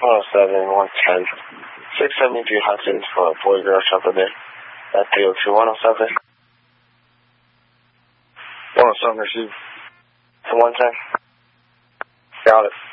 107, 110. 673 Hudson for a boy-girl shuttle there. At 302, 107. 107, receive. 110. Got it.